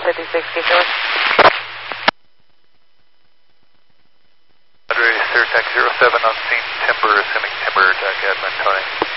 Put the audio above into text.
56 Padre, Surtac 07 on scene, timber, assuming timber, Jack Admin, Tony.